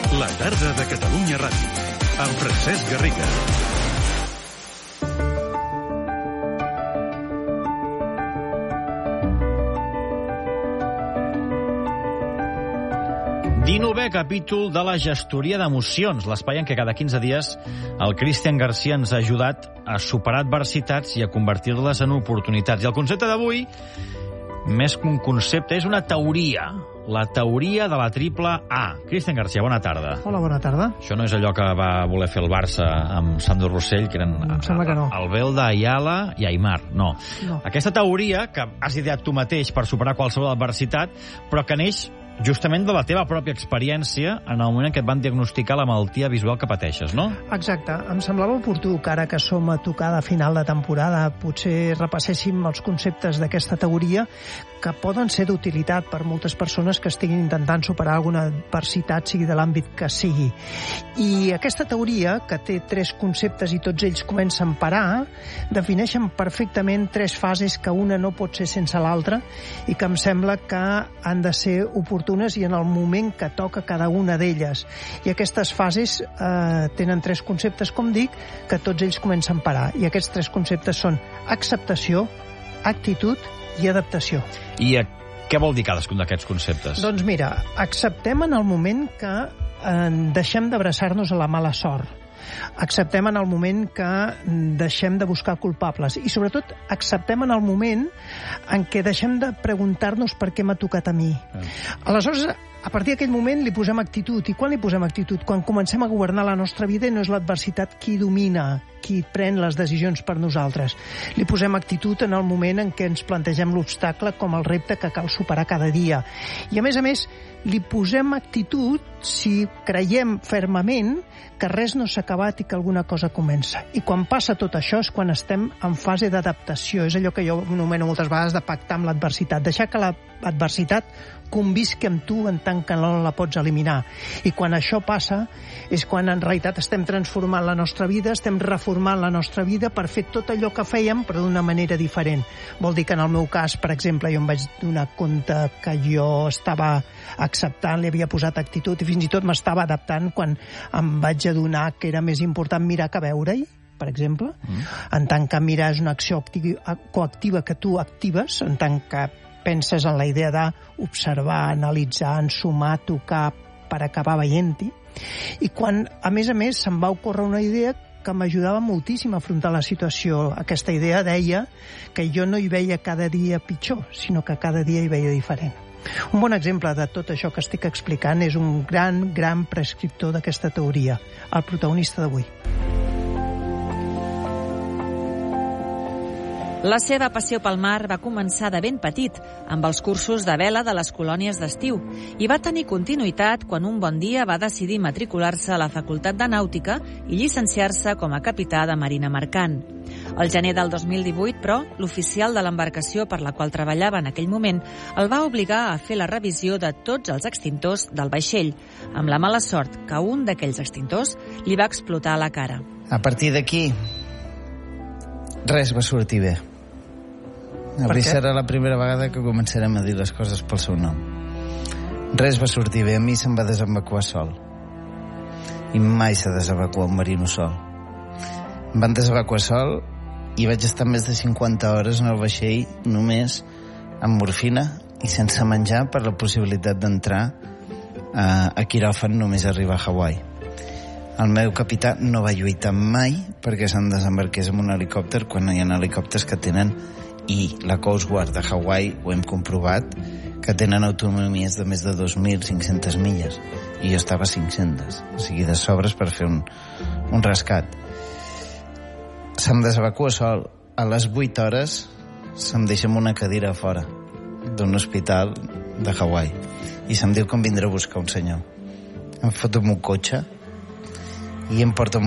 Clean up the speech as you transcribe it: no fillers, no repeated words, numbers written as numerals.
La tarda de Catalunya Ràdio, amb Francesc Garriga. Dinovè capítol de la gestoria d'emocions, l'espai en què cada 15 dies el Cristian Garcia ens ha ajudat a superar adversitats i a convertir-les en oportunitats. I el concepte d'avui, més que un concepte, és una teoria. La teoria de la triple A. Cristian Garcia, bona tarda. Hola, bona tarda. Això no és allò que va voler fer el Barça amb Sandro Rossell, que eren Em sembla que no. Albelda, Ayala i Aimar. No. Aquesta teoria, que has ideat tu mateix per superar qualsevol adversitat, però que neix justament de la teva pròpia experiència en el moment en què et van diagnosticar la malaltia visual que pateixes, no? Exacte. Em semblava oportú que ara que som a tocar de final de temporada potser repasséssim els conceptes d'aquesta teoria que poden ser d'utilitat per moltes persones que estiguin intentant superar alguna adversitat, sigui de l'àmbit que sigui. I aquesta teoria, que té 3 conceptes i tots ells comencen per A, defineixen perfectament 3 fases que una no pot ser sense l'altra i que em sembla que han de ser oportunes i en el moment que toca cada una d'elles. I aquestes fases tenen 3 conceptes, com dic, que tots ells comencen per A. I aquests 3 conceptes són acceptació, actitud i adaptació. I què vol dir cadascun d'aquests conceptes? Doncs mira, acceptem en el moment que deixem d'abraçar-nos a la mala sort. Acceptem en el moment que deixem de buscar culpables i sobretot acceptem en el moment en què deixem de preguntar-nos per què m'ha tocat a mi. Aleshores, a partir d'aquell moment li posem actitud. I quan li posem actitud? Quan comencem a governar la nostra vida i no és l'adversitat qui domina, qui pren les decisions per nosaltres. Li posem actitud en el moment en què ens plantegem l'obstacle com el repte que cal superar cada dia. I a més, li posem actitud si creiem fermament que res no s'ha acabat i que alguna cosa comença. I quan passa tot això és quan estem en fase d'adaptació. És allò que jo anomeno moltes vegades de pactar amb l'adversitat. Deixar que l'adversitat convisqui amb tu en tant que no la pots eliminar. I quan això passa és quan en realitat estem transformant la nostra vida, estem reformant la nostra vida per fer tot allò que fèiem però d'una manera diferent. Vol dir que en el meu cas, per exemple, jo em vaig donar compte que jo estava acceptant, li havia posat actitud i fins i tot m'estava adaptant quan em vaig adonar que era més important mirar que veure-hi, per exemple. En tant que mirar és una acció coactiva que tu actives, en tant que penses en la idea d'observar, analitzar, ensumar, tocar per acabar veient-hi. I quan, a més, se'm va ocórrer una idea que m'ajudava moltíssim a afrontar la situació. Aquesta idea deia que jo no hi veia cada dia pitjor, sinó que cada dia hi veia diferent. Un bon exemple de tot això que estic explicant és un gran prescriptor d'aquesta teoria, el protagonista d'avui. La seva passió pel mar va començar de ben petit, amb els cursos de vela de les colònies d'estiu, i va tenir continuïtat quan un bon dia va decidir matricular-se a la Facultat de Nàutica i llicenciar-se com a capità de marina mercant. Al gener del 2018, però, l'oficial de l'embarcació per la qual treballava en aquell moment el va obligar a fer la revisió de tots els extintors del vaixell, amb la mala sort que un d'aquells extintors li va explotar a la cara. A partir d'aquí, res va sortir bé. Avui serà la primera vegada que començarem a dir les coses pel seu nom. Res va sortir bé. A mi se'm va desevacuar sol. I mai s'ha desevacuat un marino sol. Em van desevacuar sol i vaig estar més de 50 hores en el vaixell només amb morfina i sense menjar per la possibilitat d'entrar a quiròfan només arribar a Hawaii. El meu capità no va lluitar mai perquè se'n desembarqués amb un helicòpter quan hi ha helicòpters que tenen, i la Coast Guard de Hawaii ho hem comprovat, que tenen autonomies de més de 2.500 milles i jo estava a 500, o sigui de sobres per fer un rescat. Se'm desevacua sol. A les 8 hores se'm deixa amb una cadira a fora d'un hospital de Hawaii i se'm diu que em vindrà a buscar un senyor. Em foto amb un cotxe i em porta